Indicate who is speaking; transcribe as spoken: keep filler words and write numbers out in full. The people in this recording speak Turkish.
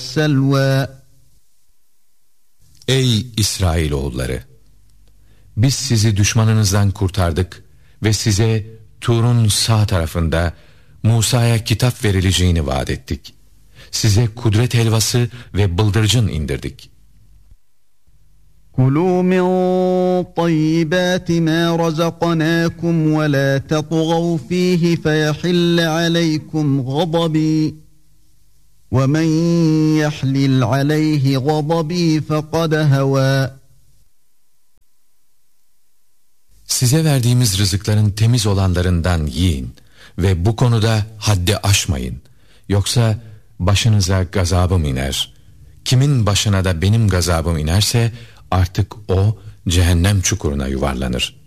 Speaker 1: وَالسَّلْوَى.
Speaker 2: Ey İsrailoğulları! Biz sizi düşmanınızdan kurtardık ve size Tur'un sağ tarafında Musa'ya kitap verileceğini vaat ettik. Size kudret helvası ve bıldırcın indirdik.
Speaker 1: كُلُوا مِنْ طَيِّبَاتِ مَا رَزَقْنَاكُمْ وَلَا تَطْغَوْا فِيهِ فَيَحِلَّ عَلَيْكُمْ غَضَبِي وَمَنْ يَحْلِلْ عَلَيْهِ غَضَبِي فَقَدْ هَوَى.
Speaker 2: Size verdiğimiz rızıkların temiz olanlarından yiyin ve bu konuda haddi aşmayın. Yoksa başınıza gazabım iner. Kimin başına da benim gazabım inerse artık o cehennem çukuruna yuvarlanır.